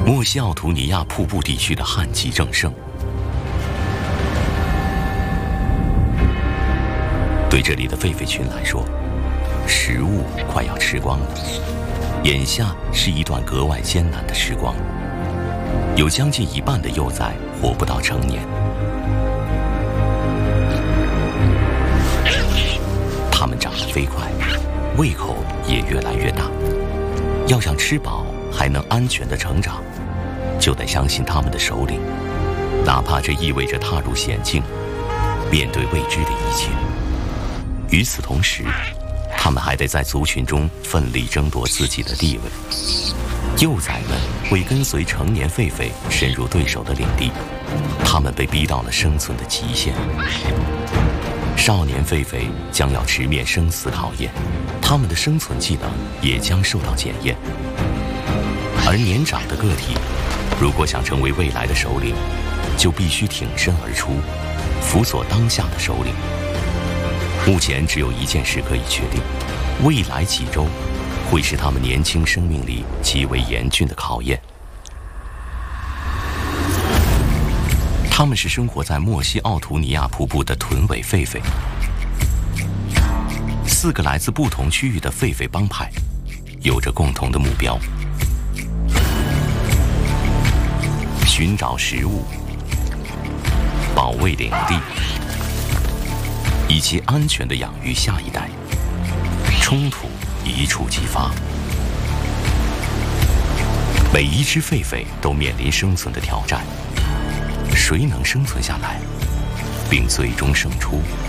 莫西奥图尼亚瀑布地区的旱季正盛，对这里的狒狒群来说，食物快要吃光了。眼下是一段格外艰难的时光，有将近一半的幼崽活不到成年。它们长得飞快，胃口也越来越大。要想吃饱还能安全地成长，就得相信他们的首领，哪怕这意味着踏入险境，面对未知的一切。与此同时，他们还得在族群中奋力争夺自己的地位。幼崽们会跟随成年狒狒深入对手的领地，他们被逼到了生存的极限。少年狒狒将要直面生死考验，他们的生存技能也将受到检验。而年长的个体，如果想成为未来的首领，就必须挺身而出，辅佐当下的首领。目前只有一件事可以确定，未来几周会是他们年轻生命里极为严峻的考验。他们是生活在莫西奥图尼亚瀑布的臀尾狒狒。4个来自不同区域的狒狒帮派，有着共同的目标：寻找食物、保卫领地，以及安全地养育下一代。冲突一触即发，每一只狒狒都面临生存的挑战。谁能生存下来，并最终胜出，